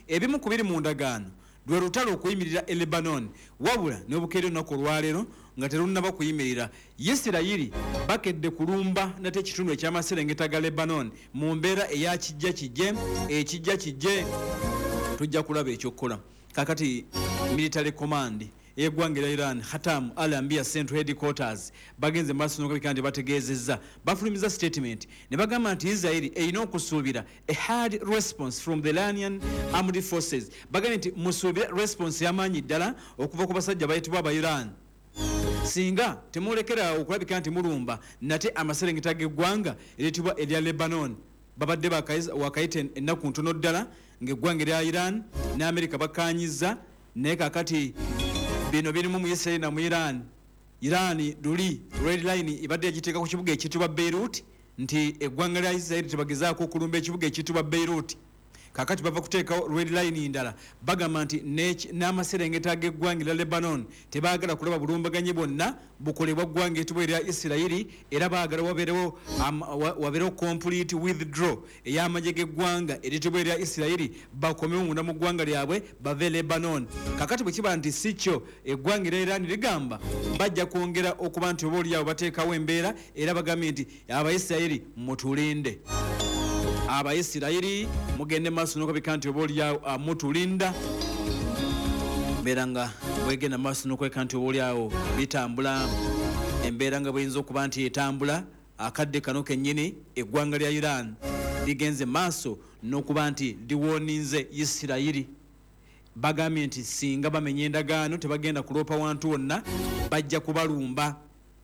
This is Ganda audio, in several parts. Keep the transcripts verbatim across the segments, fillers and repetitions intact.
ebimu ku biri mu ndagaano lwe lutalo okuyimirira e Lebanon wabula n'obukeerero olunaku olwaleero nga terunnaba kuyimirira. Isirayiri bakedde kulumba nate ekitundu eky'amaserengeta ga Lebanon mu mbeera eya kijja kijje ekijja kijje tujja kulaba ekyokukola. Kakati military command eggwanga lya Iran Khatam al-Anbiya Central Headquarters bagenze maaso n'okubika nti bategeezezza bafulumiza statement ne bagamba nti Israel erina okusuubira a hard response from the Iranian armed forces. Bagambye nti musuubire response y'amaanyi ddala okuva ku basajja bayitibwa aba Iran. Singa temulekera okulabika nti mulumba nate amaserengeta g'eggwanga eryitibwa erya Lebanon babadde wakayita ennaku ntono ddala ng'eggwanga lya Iran ne Amerika bakkaanyizza naye kakati bino birimu mu Israel na mu Iran. Iran luli red line ibadde yagiteeka ku kibuga ekitibwa Beirut nti eggwanga lya Israel tebagezaako okulumba ekibuga ekitibwa Beirut. Kakati bava kuteeka red line ndala bagamba nti n'amaserengeta g'eggwanga lya Lebanon tebaagala kulaba bulumbaganye bwonna bukolebwa ggwanga etibwa erya Isirayiri era baagala wabeerewo wabeerewo complete withdraw ey'amagye g'eggwanga eritibwa erya Isirayiri bakomewo munda mu ggwanga lyabwe bave Lebanon. Kakati bwe kiba nti si kyo eggwanga erya Iran ligamba bajja kwongera okuba nti oba oliawo bateekawo embeera era bagambye nti Abayisirayiri mutulinde. Abayisirayiri mugende maaso n'okubika nti oba oliawo mutulinda mbeera nga bwegenda maaso n'okweka nti oba oliawo bitambula embeera nga bweyinza okuba nti etambula akadde kano kennyini eggwanga lya Iran ligenze maaso n'okuba nti liwoninze Isirayiri. Bagambye nti singa bamenya endagaano tebagenda kuloopa wantu wonna bajja kubalumba.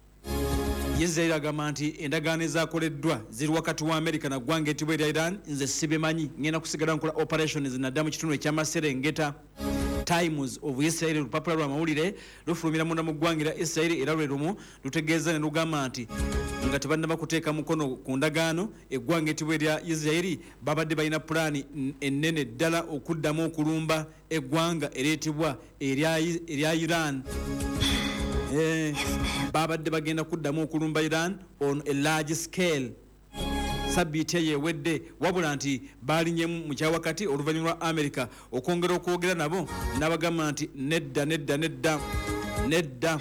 Israel agamba nti endagaano ezaakoleddwa ziri wakati wa Amerika na ggwanga etibwa erya Iran nze sibimanyi ngenda kusigala nkola operations nadda mu kitundu eky'amaserengeta. Times of Israel olupapula lwa mawulire lufulumira munda mu ggwanga erya Israel era lwe lumu lutegeeza ne lugamba nti nga tebannaba kuteeka mukono ku ndagaano eggwanga etibwa erya Israel babadde balina pulaani ennene ddala okuddamu okulumba eggwanga eryetibwa erya Iran. Eh, babadde bagenda kuddamu okulumba Iran on a large scale. Sabiiti eyewedde wabula nti baalinyemu mu kyawakati oluvannyuma lwa Amerika okwongera okwogera nabo n'abagamba nti nedda nedda nedda nedda.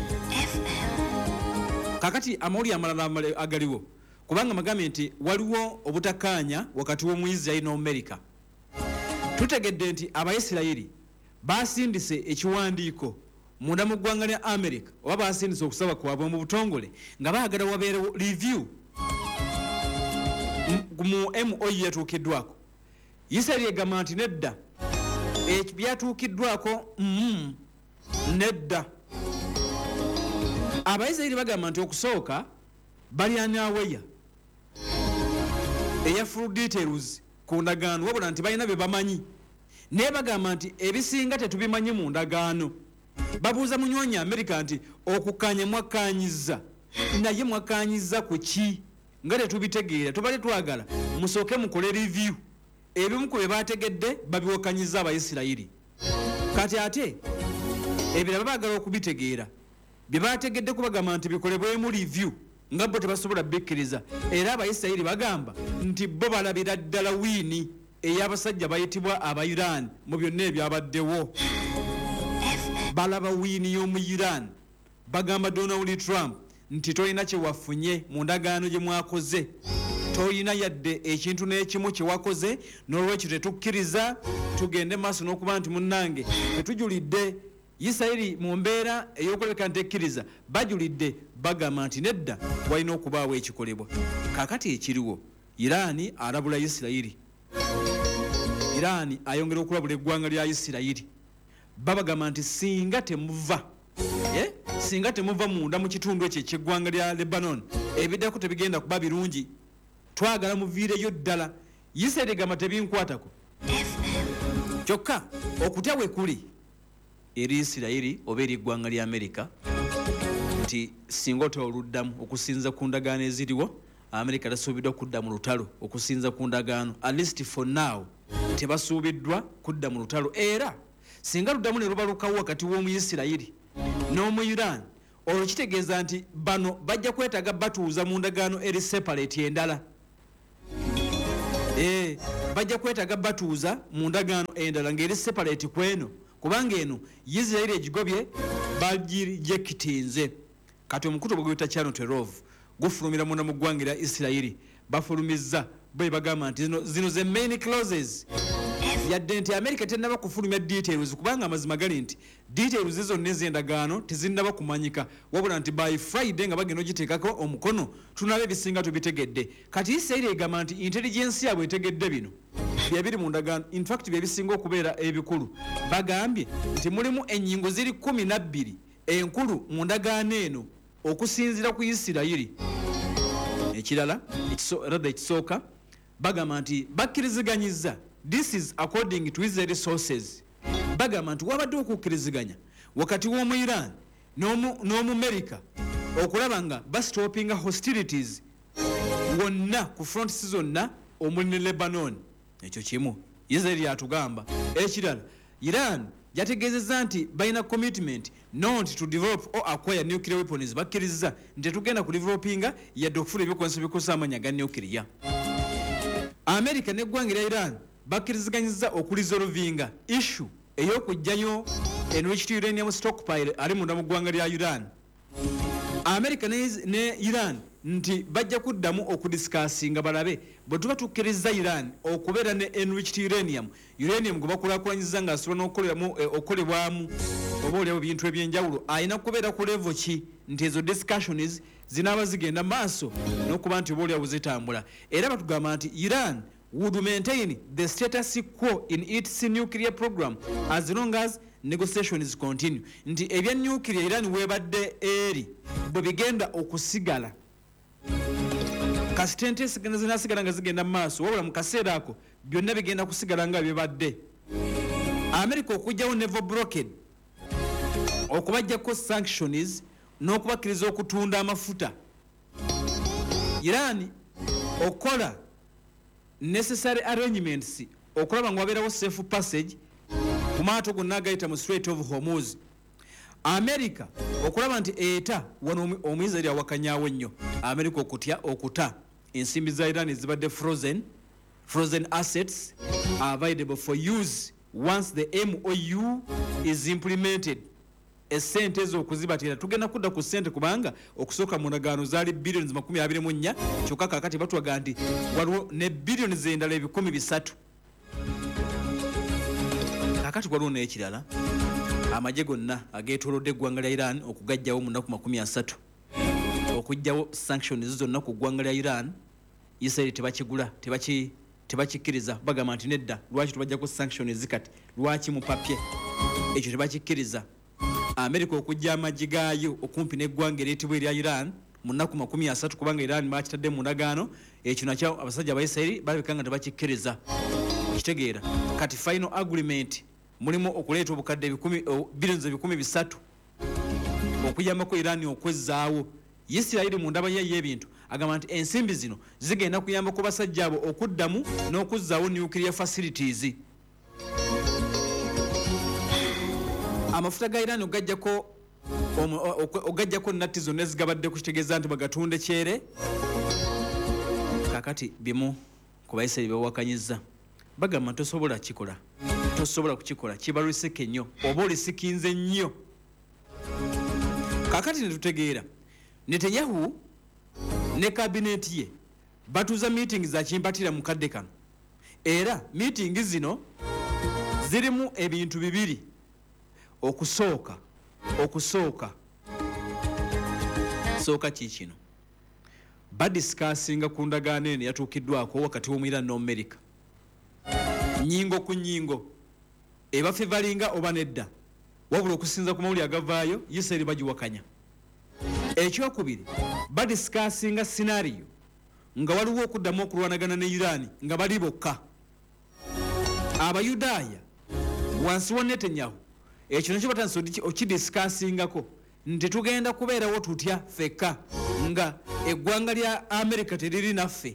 Kakati amawulire amalala agaliwo kubanga magambye nti waliwo obutakkaanya wakati w'Omuyisirayiri n'Amerika. Tutegedde nti Abayisirayiri baasindise ekiwandiiko munda mu ggwanga lya Amerika oba baasindise okusaba kwabwe mu butongole nga baagala wabeerewo review mu M O U yatuukiddwako. Isirayiri egamba nti nedda byatuukiddwako mm, nedda. Abayisirayiri bagamba nti okusooka balyanaaweya eya full details ku ndagaano wabula nti balina bye bamanyi naye bagamba nti ebisinga tetubimanyi mu ndagaano. Babuuza munyonya Amerika nti okukkaanya mwakkaanyizza naye mwakkaanyizza ku ki nga tetubitegeera tubale twagala musooke mukole review ebimu ku bye baategedde babiwakkanyiza Abayisirayiri. Kati ate ebirala baagala okubitegeera bye baategedde kubagamba nti bikolebwemu review nga bo tebasobola bikkiriza era Abayisirayiri bagamba nti bo balabira ddala wiini ey'abasajja bayitibwa aba Iran mu byonna ebyabaddewo. Balaba wiini y'omu Iran bagamba Donald Trump nti tolina kye wafunye mu ndagaano gye mwakoze, tolina yadde ekintu n'ekimu kye wakoze, n'olwekyo tetukkiriza tugende maaso n'okuba nti munnange tetujulidde. Isirayiri mu mbeera ey'okulabika nti ekkiriza bajulidde bagamba nti nedda walina okubaawo ekikolebwa. Kaakati ekiriwo Iran alabula Isirayiri, Iran ayongera okulabula eggwanga lya Isirayiri. Babagamba nti singa temuva eh? singa temuva munda mu kitundu ekyo eky'eggwanga lya Lebanon ebiddako tebigenda kuba birungi, twagala muviireyo ddala. Isirayiri gamba tebinkwatako kyokka okutya we kuli eri Isirayiri oba eri eggwanga lya Amerika nti singa otya oluddamu okusinza ku ndagaano eziriwo, Amerika tasuubiddwa kudda mu lutalo okusinza ku ndagaano. At least for now tebasuubiddwa kudda mu lutalo, era singa luddamu ne lubalukawo wakati w'Omuyisirayiri n'omu Iran olwo kitegeeza nti bano bajja kwetaaga batuuza mu ndagaano eri separate endala. eh bajja kwetaga batuuza mu ndagaano endala ng'eri separate kweno kubanga eno Israel egigobye bagijekitinze kati omukutu bweguyita Channel twelve gufulumira munda mu ggwanga lya Israel bafulumizza bwe bagamba nti zino, zino ze main clauses yadde nti America tennaba kufulumya details kubanga amazima gali nti details ezo n'ezendagaano tezinnaba kumanyika wabula nti by Friday nga bagenda ogiteekako omukono tunabe ebisinga tubitegedde kati Israel egamba nti intelligence yabwe etegedde bino byebiri mu ndagaano in fact byebisinga okubeera ebikulu bagambye nti mulimu ennyingo ziri kumi na bbiri enkulu mu ndagaano eno okusinziira ku Isirayiri ekirala rather ekisooka bagamba nti bakkiriziganyizza this is according to Israeli sources bagamba nti wabadde okukkiriziganya wakati w'omu Iran n'omu America okulaba nga bastopinga hostilities wonna ku fronts zonna omuli ne Lebanon ekyo kimu Israeli yatugamba ekirala Iran yategeezezza nti balina commitment not to develop or acquire nuclear weapons bakkiriza nti tugenda ku developinga yadde okufuna ebyokwesa bikosa amanya ga nuclear America n'eggwanga lya Iran bakkiriziganyizza okulisolvinga issue ey'okujjayo enriched uranium stockpile ali munda mu ggwanga lya Iran America ne, ne Iran nti bajja kuddamu okudiscassinga balabe bwe tuba tukkiriza Iran okubeera ne enriched uranium uranium gwe bakulaakulanyiza nga asobola n'okukoleramu okolebwamu oba oliawo bintu ebyenjawulo ayina kubeera ku level ki nti ezo discussions zinaaba zigenda maaso n'okuba nti oba oliawo zitambula era batugamba nti Iran would maintain the status quo in its nuclear program as long as negotiations continue nti ebya nuclear Iran webadde eri bwe bigenda okusigala kasitente zinasigala nga zigenda mu maaso wabula mu kaseera ako byonna bigenda kusigala nga bibadde America okugyawo naval blockade okubajjako sanctions n'okubakkiriza okutunda amafuta Iran okola necessary arrangements okulaba nga wabeerawo safe passage ku maato gonna agayita mu Strait of Hormuz America okulaba nti eta wano omuyizali awakanyawo ennyo America okutya okuta ensimbi za Iran zibadde frozen frozen assets are available for use once the M O U is implemented esente ezo okuzibatira tugenda kudda ku sente kubanga okusooka mu ndagaano zaali billions makumi abiri mu nnya kyokka kakati batwaga nti waliwo ne billions endala ebikumi bisatu kakati waliwo n'ekirala amagye gonna ageetoolodde eggwanga lya Iran okugajjawo mu nnaku makumi asatu okugjawo sanctions zonna ku ggwanga lya Iran Israel tebakigula tebaki tebakikkiriza bagamba nti nedda lwaki tubajjako sanctions zikati lwaki mu papye ekyo tebakikkiriza America okujja amagye gaayo okumpi n'eggwanga eryetibwa erya Iran mu nnaku makumi asatu kubanga Iran bakitadde mu ndagaano ekyo nakyo abasajja ba Israel balabika nga tebakikkiriza okitegeera kati final agreement mulimu okuleeta obukadde ebikumi billions ebikumi bisatu okuyambako Iran okwezzaawo Isirayiri mu ndaba ye y'ebintu agamba nti ensimbi zino zigenda kuyamba ku basajja abo okuddamu n'okuzzaawo nuclear facilities amafuta ga Iran ogajjako ogajjako natti zonna ezigabadde kukitegeeza nti bagatunde kyere kakati bimu ku Bayisirayiri bewakanyizza bagamba tosobola kikola tosobola kukikola kibalwiseke nnyo oba olisikinze nnyo kakati ne tutegeera Netanyahu ne kabineti ye batuuza meeting za kimpatira mu kadde kano era meeting zino zirimu ebintu bibiri okusooka okusooka sooka kikino badiscassinga ku ndagaano eno yatuukiddwako wakati w'omu Iran n'America nyingo ku nyingo eba fevalinga oba nedda wabula okusinza ku mawuli agavaayo Israel bagiwakanya ekyokubiri badiscassinga scenario nga waliwo okuddamu okulwanagana ne Iran nga bali bokka abayudaaya wansi wa Netanyahu ekyo nakyo batandise okidiscassingako nti tugenda kubeerawo tutya fekka nga eggwanga lya America teriri naffe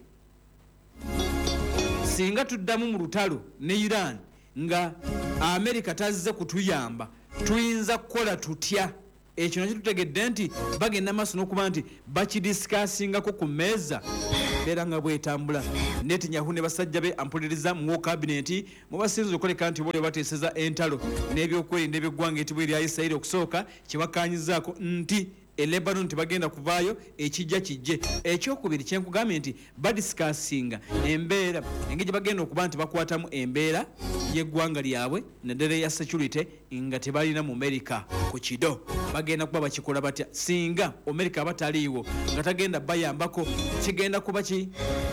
singa tuddamu mu lutalo ne Iran nga America tazze kutuyamba tuyinza kukola tutya ekyo nakyo tutegedde nti bagenda maaso n'okuba nti bakidiscassingako ku mmeeza beera nga bwetambula. Netanyahu ne basajja be ampuliriza mu kabineti mubasinze okoleka nti bole bateeseza entalo n'ebyokwerinda eby'eggwanga etibwa erya Isirayiri okusooka kye bakaanyizaako nti e Lebanon tebagenda kuvaayo ekijja kijje. Ekyokubiri kyenkugambye nti badisikasinga embeera engeri gye bagenda okuba nti bakwatamu embeera y'eggwanga lyabwe naddala eya security nga tebalina mu America ku kido. Bagenda kuba bakikola batya singa America abataliiwo nga tagenda bayambako kigenda kuba ki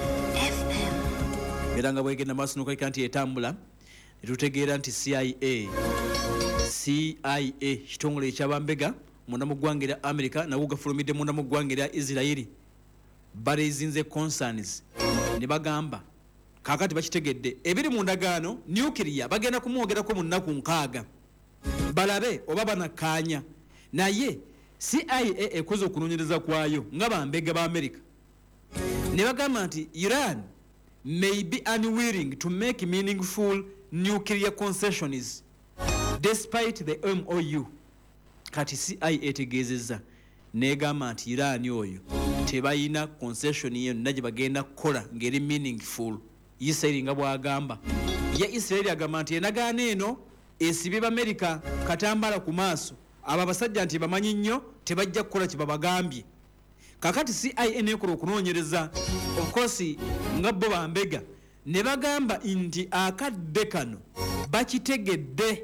era nga bwegenda maaso nokuleka nti etambula netutegeera nti C I A C I A kitongole ekyabambega munda mu ggwanga erya America nawo gafulumidde munda mu ggwanga erya Isirayiri balezinze concerns ne bagamba kakati bakitegedde ebiri mu ndagaano nuclear bagenda kumwogerako mu nnaku nkaaga balabe oba banakkaanya naye C I A ekoze okunoonyereza kwayo nga bambega ba America ne bagamba nti Iran may be unwilling to make meaningful nuclear concessions despite the M O U. Kati C I A tegeezezza negamba nti Iran oyo tebayina concession yonna gye bagenda kukola ngeri meaningful. Isirayiri nga bwagamba ye Isirayiri agamba nti endagaano eno esibye America katambala ku maaso abo abasajja nti bamanyi nnyo tebajja kukola kye babagambye. Kakati C I A nekola okunoonyereza of course nga bo bambega ne bagamba nti akadde kano bakitegedde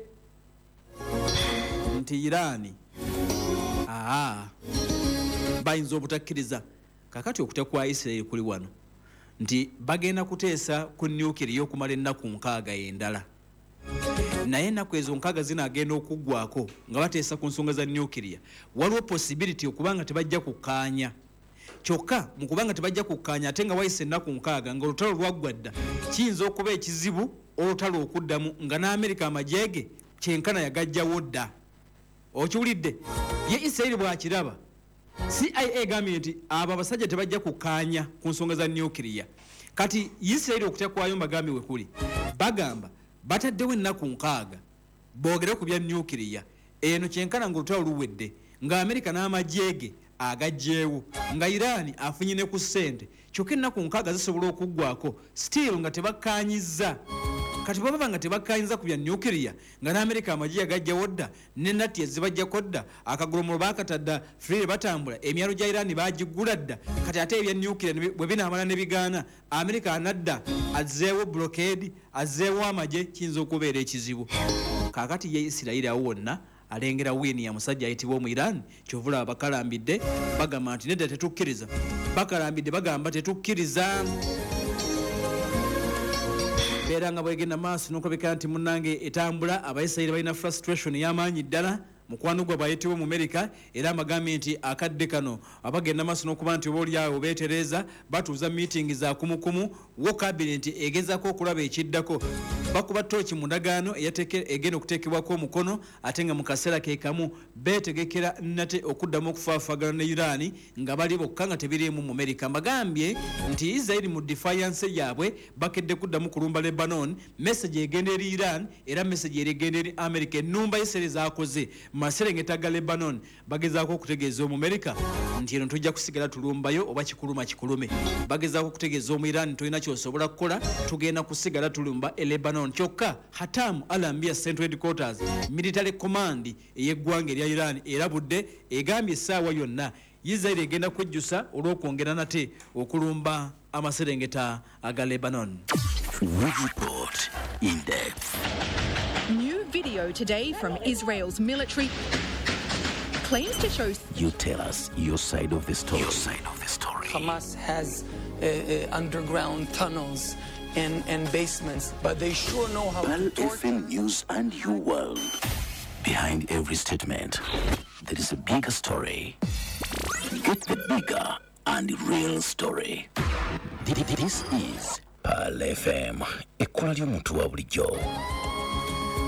nti Irani aa bayinza obutakkiriza. Kakati okutya kwa Isirayiri kuli wano nti bagenda kuteesa ku nuclear y'okumala ennaku nkaaga endala naye ennaku ezo nkaaga zinaagenda okuggwako nga bateesa ku nsonga za nuclear. Waliwo possibility okubanga tebajja kukkaanya kyokka mu kubanga tebajja kukkaanya ate nga wayise ennaku nkaaga nga olutalo lwaggwadda kiyinza okuba ekizibu olutalo okuddamu nga n'Amerika amajeege kyenkana yagajjawo dda. Okiwulidde ye Isirayiri bw'akiraba C I A egambye nti abo abasajja tebajja kukkaanya ku nsonga za nuclear. Kati Isirayiri okutya kwayo mbagambye we kuli bagamba bataddewo ennaku nkaaga boogere ku bya nuclear eno kyenkana ng'olutalo luwedde nga Amerika n'amajeege agajjeewo nga Iran afunyine ku ssente kyokka ennaku nkaaga zisobola okuggwako still nga tebakkaanyizza. Kati baba nga tebakkaanyiza ku bya nuclear nga n'Amerika amajiya gajjawo dda ne natti ezibajjako dda akagolomola baakatadda free batambula emyalo gya Iran baagigula dda. Kati ate ebya nuclear bwe binaamala ne bigaana Amerika anadda azzeewo blockade azzeewo amaje kiyinza okubeera ekizibu. Kaakati ye Isirayiri awo wonna alengera wini ya musajja ayitibwa mu Iran kyovula bakalambidde bagamba nti nedda tetukkiriza. Bakalambidde bagamba tetukkiriza. Beera nga bwegenda maaso n'okulabika nti munnange etambula Abayisirayiri balina frustration y'amaanyi ddala mukwano gwe bayitibwa mu America era amagambye nti akadde kano abagenda maaso n'okuba nti obaolyawo beetereza batuuza meeting za kumukumu wo cabinet egezaako okulaba ekiddako bakuba tooki mu ndagaano egenda okuteekebwako omukono ate nga mu kaseera ke kamu beetegekera nate okuddamu okufaafagana ne Iran nga bali bokka nga tebiriimu mu America. Mbagambye nti Isirayiri mu defiance yaabwe bakedde kuddamu kulumba Lebanon message egenda eri Iran era message egenda eri America. Ennumba y'Isirayiri zaakoze maserengeta ga Lebanon bagezaako okutegeeza omu America nti eno tujja kusigala tulumbayo oba kikuluma kikulume. Bagezaako okutegeeza omu Iran tolina kyosobola kukola tugenda kusigala tulumba e Lebanon. Kyokka Hatam al-Anbiya Central Headquarters Military Command ey'eggwanga erya Iran erabudde egambye essaawa yonna Isirayiri egenda kwejjusa olw'okwongera nate okulumba amaserengeta aga Lebanon. Report in depth. New video today from Israel's military claims to show. You tell us your side of the story. Your side of the story. Hamas has uh, uh, underground tunnels and, and basements, but they sure know how Pal to torture. F M News and You World. Behind every statement, there is a bigger story. Get the bigger and real story. This is Pal F M, ekkola ly'omuntu wa bulijjo.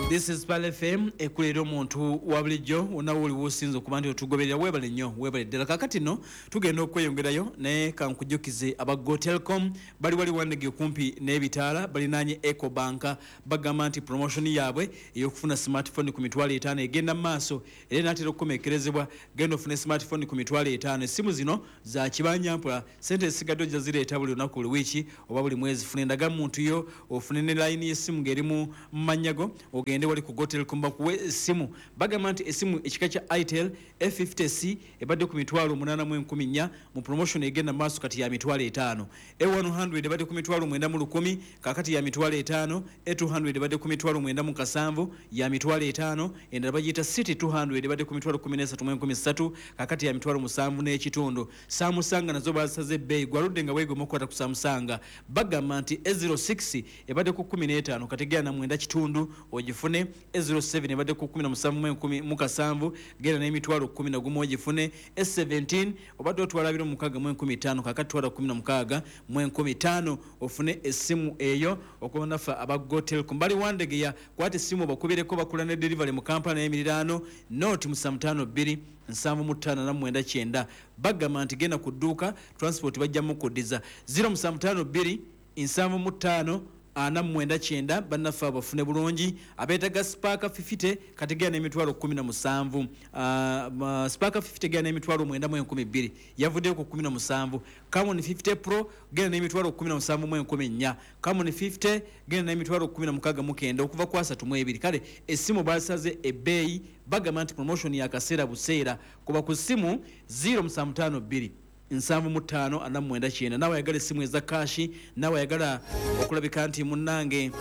This is Pal F M ekulera omuntu wa bulijjo onawuli wosinze okuba nti otugoberera webale nnyo webale ddala kakati no tugenda okweyongerayo naye kankujukize aba Go Telecom bali wali wandege kumpi n'ebitaala balinanye Ecobank bagamba nti promotion yaabwe eyokufuna smartphone ku mitwalo etaano egenda maaso era natera okukomekerezebwa genda ofune smartphone ku mitwalo etaano esimu zino za kibanyampula sente esigadde ojja zireeta buli lunaku buli wiiki oba buli mwezi funa endaga muntu yo ofune ne line y'essimu ng'erimu mmanyago ogende wali ku Go Telecom bakuwe esimu bagamba nti esimu ekika kya Itel F fifty C ebadde ku mitwalo munaana mu enkumi nnya mu promotion egenda maaso kati ya mitwalo etaano E one hundred ebadde ku mitwalo mwenda mu lukumi kakati ya mitwalo etaano E two hundred ebadde ku mitwalo mwenda mu kasanvu ya mitwalo etaano endala bagiyita City two hundred ebadde ku mitwalo kumi n'esatu mu enkumi ssatu kakati ya mitwalo musanvu n'ekitundu Samusanga nazo basaze ebbeeyi gwaludde nga weegoma okukwata ku Samusanga bagamba nti E zero six ebadde ku kumi n'etaano kati genda na mwenda kitundu ogifune E zero seven ebadde ku kumi na musanvu mu enkumi mu kasanvu genda n'emitwalo kumi na gumu ogifune E seventeen obadde otwala abiri mu mukaaga mu enkumi ttaano kakati twala kumi na mukaaga mu enkumi ttaano ofune essimu eyo okuba nafa aba Go Telecom bali wandegeya kwata essimu bakubireko bakula ne delivery mu kampala y'emiriraano noti musanvu ttaano bbiri nsanvu mu ttaano na mwenda kyenda bagamba nti genda ku dduuka transport bajjamu kuddiza zero musanvu ttaano bbiri nsanvu mu ttaano ana mwenda kyenda bannafa abafune bulungi abeetaga Spark fifty kategera n'emitwalo kumi na musanvu uh, Spark fifty gera n'emitwalo mwenda mu enkumi bbiri yavuddeyo ku kumi na musanvu Camon fifty Pro gera n'emitwalo kumi na musanvu mu enkumi nnya Camon fifty gera n'emitwalo kumi na mukaaga mu kenda okuva ku asatu mu ebiri kale essimu basaze ebbeeyi bagamba nti promotion ya kaseera buseera kuba ku ssimu zero musanvu ttaano bbiri nsanvu mu ttaano ana mwenda kyenda nawe ayagala essimu eza kashi nawe ayagala okulabika nti munnange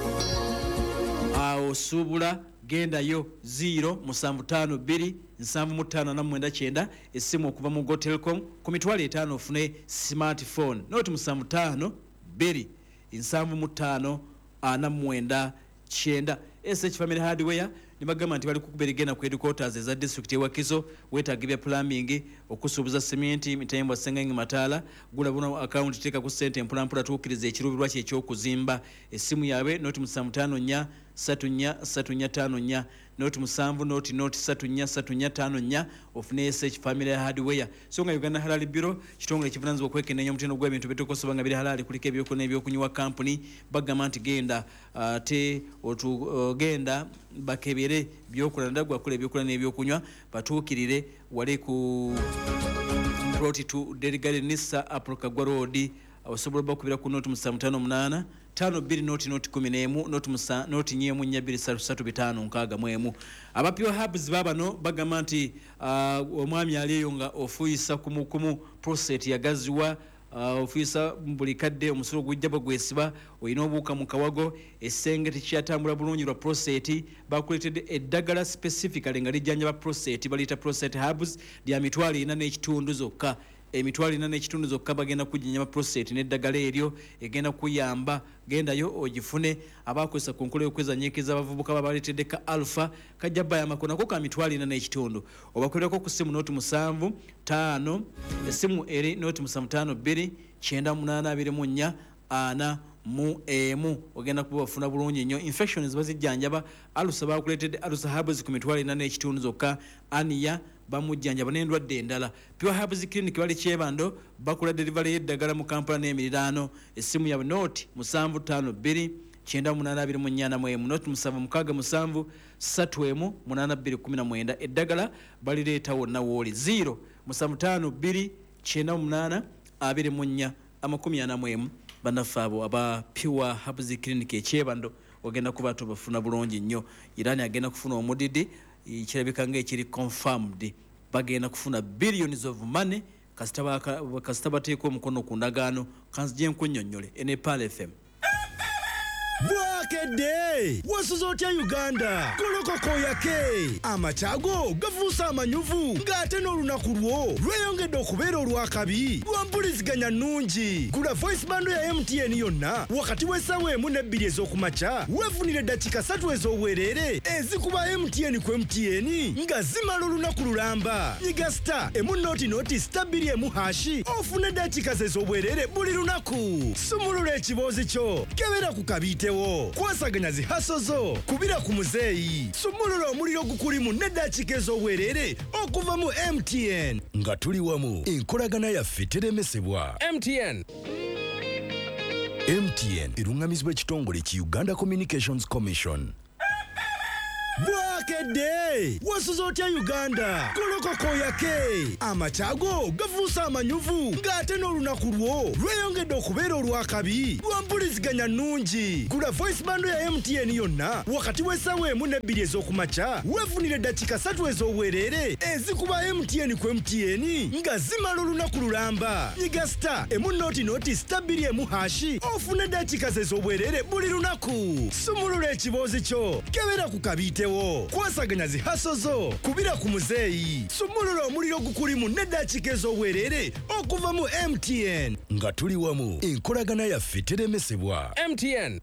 osuubula gendayo zero musanvu ttaano bbiri nsanvu mu ttaano ana mwenda kyenda essimu okuva mu Go Telecom ku mitwalo etaano ofune smartphone noti musanvu ttaano bbiri nsanvu mu ttaano ana mwenda kyenda S H Family Hardware nibagamba nti bali kukuberigena ku headquarters eza district ewakizo wetagibya plumbing okusuubuza cement mitayimbo sengengi mataala gula buno account teka ku sente empulampula tuukiriza ekirubirwa kye ekyokuzimba essimu yawe noti musanvu ttaano nnya ssatu nnya ssatu nnya ttaano nnya noti musanvu noti noti ssatu nnya ssatu nnya ttaano nnya ofune S H Family Hardware so nga Uganda Halal Bureau kitongole kivunaanyizibwa okwekenneenya omutindo gw'ebintu bitukosoba nga biri halali kuliko ebyokunywa n'ebyokunywa company bagamba nti genda ate otugenda bakebere byokulana ndagwa kule byokulana n'ebyokunywa batuukirire wali ku plot to Delegate Nissa Aproka Gwa Road osobola bakubira ku noti musanvu ttaano munaana ttaano bbiri noti noti kumi n'emu noti musa noti nyemu nnya bbiri ssatu ssatu bitaano nkaaga mu emu aba Pure Hubs baabano bagamba nti omwami aliyo nga ofuyisa kumukumu prostate yagaziwa Uh, ofisa buli kadde omusolo gujja bagwesiba oyina obuuka mu kawago essenge tekyatambula bulungi lwa prostate bakuletedde eddagala specifically nga lijjanja ba prostate baliyita prostate hubs lya mitwalo ina n'ekitundu zokka emitwalo ina n'ekitundu zokka bagenda kujjanja ba prostate n'eddagala eryo egenda kuyamba gendayo ogifune abakozesa ku nkola y'okwezanyiikiriza abavubuka babaleetedde ka alpha kajja bayambako nako ka mitwalo ina n'ekitundu obakolerako ku ssimu noti musanvu ttaano essimu eri noti musanvu ttaano bbiri kyenda munaana abiri mu nnya ana mu emu ogenda kuba bafuna bulungi nnyo infections bazijjanjaba alusa bakuleetedde alusa hubs ku mitwalo ina n'ekitundu zokka aniya bamujjanjaba n'endwadde endala Pure Hubs Clinic bali kyebando bakola delivery y'eddagala mu kampala n'emiriraano essimu yaabwe noti musanvu ttaano bbiri kyenda munaana abiri mu nnya mu emu noti musanvu mukaaga musanvu ssatu emu munaana bbiri kumi na mwenda eddagala balireeta wonna wooli zero musanvu ttaano bbiri kyenda munaana abiri mu nnya amakumi ana mu emu bannaffe abo aba Pure Hubs Clinic ekyebando ogenda kuba tubafuna bulungi nnyo Irani agenda kufuna omudidi kirabika ng'ekiri confirmed bagenda kufuna billions of money kasita bateeka omukono ku ndagaano kanzije nkunnyonnyole ene Pal F M Bwakedde wasuza otya Uganda kolokoko yake amachago gafuusa amanyuvu ng'ate n'olunaku lwo lweyongedde okubeera olwakabi lwampuliziganya nnungi gula voice bando ya M T N yonna wakati w'essaawa emu n'ebbiri ez'okumakya weefunire eddakiika ssatu ez'obwereere ezikuba M T N ku M T N nga zimala olunaku lulamba nyiga star emu noti noti star bbiri emu hashi ofune eddakiika ze ez'obwereere buli lunaku sumulula ekiboozi kyo kebera ku kabiitewo kwasaganya zihaso zo kubira ku muzeeyi sumulula omuliro gukulimu n'eddakiika ez'obwerere okuva mu M T N nga tuli wamu enkolagana yaffe teremesebwa. M T N M T N erungamizibwa ekitongole ki Uganda Communications Commission. Bwakedde wasuza otya Uganda kolokoko yake amatago gafuusa amanyuvu ng'ate n'olunaku lwo lweyongedde okubeera olwakabi lwa mpuliziganya nnungi. Gula voice bando ya M T N yonna wakati w'essaawa emu n'ebbiri ez'okumakya weefunire eddakiika ssatu ez'obwereere ezikuba M T N ku M T N nga zimala olunaku lulamba. Nyiga star emu nooti nooti star bbiri emu hashi ofuna eddakiika ze ez'obwereere buli lunaku. Sumulula ekiboozi kyo kebera ku kabiite kwasaganya zihaso zo kubira ku muzeeyi sumulula omuliro gukulimu n'eddakiika ez'obwerere okuva mu M T N nga tuli wamu enkolagana yaffe teremesebwa. M T N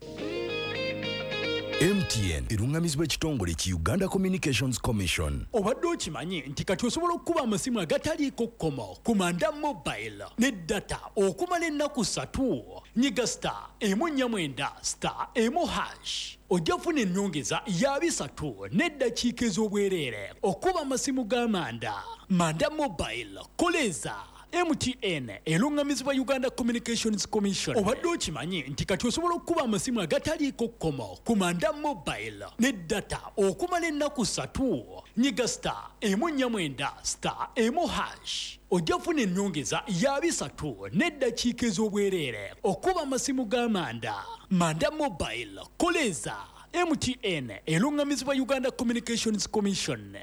M T N erungamizibwa ekitongole ki Uganda Communications Commission. Obadde okimanyi nti kati osobola okuba amasimu agataliiko kkomo ku Manda Mobile ne data okumala ennaku ssatu. Nyiga star emu nnya mwenda star emu hash ojja funa ennyongeza ya bisatu n'eddakiika ez'obwereere okuba amasimu ga Manda. Manda Mobile koleza M T N erungamizibwa Uganda Communications Commission. Obadde okimanyi nti kati osobola okuba amasimu agataliiko kkomo ku Manda Mobile ne data okumala ennaku ssatu. Nyiga star emu nnya mwenda star emu hash ojja funa ennyongeza ya bisatu n'eddakiika ez'obwereere okuba amasimu ga Manda. Manda Mobile koleza M T N erungamizibwa Uganda Communications Commission.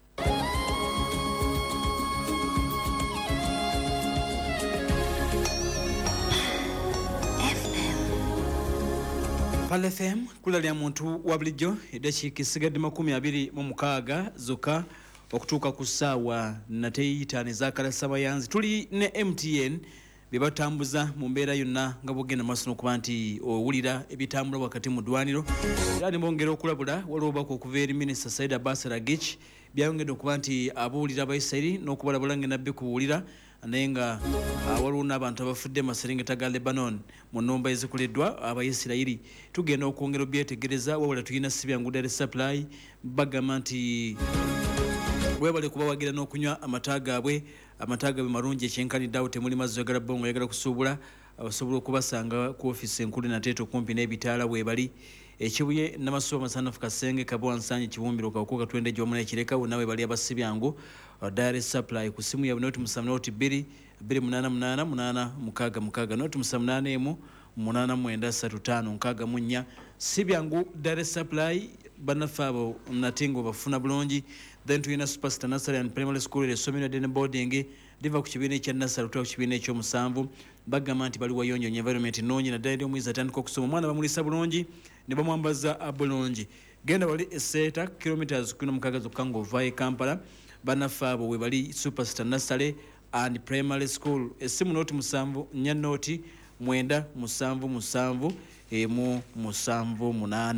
Pal F M kula lya muntu wa bulijjo eddakiika esigadde makumi abiri mu mukaaga zokka okutuuka ku ssaawa nateyitaano ez'akalassabayanzi. Tuli ne M T N bye batambuza mu mbeera yonna nga bwogenda maaso n'okuba nti owulira ebitambula wakati mu ddwaniro. Era ne bongera okulabula waliwo obubaka okuva eri minisita Said Abbas Ragich byayongedde okuba nti abuulira Abayisirayiri n'okubalabula ng'enabbi kubuulira naye nga waliwo n'abantu abafudde mu maserengeta ga Lebanon mu nnumba ezikoleddwa Abayisirayiri. Tugenda okwongera obyetegereza wabula tulina Sibyangu Dairy Supply bagamba nti webale kubawagira n'okunywa amata gaabwe. Amata gaabwe marungi ekyenkanidde awo temuli mazzi oyagala bbongo oyagala kusuubula osobola okubasanga ku ofiisi enkulu nateeta okumpi n'ebitaala weebali. Ekibuye Namasuba Masanafu Kasenge Kabwa Nsanye Kibumbiro Kakuka Twende Jomuna Ekireka wonna we bali abasibyangu Dairy Supply ku simu ya noti musanvu noti bbiri bbiri munaana munaana munaana mukaaga mukaaga noti musanvu munaana emu munaana mwenda ssatu ttaano nkaaga mu nnya. Sibyangu Dairy Supply bannaffe abo natingo bafuna bulungi. Then tuyina Superstar Nursery and Primary School esomero ddene boarding liva ku kibiina ekya Nursery okutuuka ku kibiina ekyomusanvu. Bagamba nti bali wayonyonya environment nnungi naddala eri omuyizzi atandika okusoma omwana bamulisa bulungi ne bamwambaza bulungi. Genda wali eseeta kilometers kumi na mukaaga zokka ng'ovaayo e Kampala. Bannaffe abo we bali Superstar Nursery and Primary School. Essimu nooti musanvu nnya nooti mwenda musanvu musanvu emu musanvu munaana.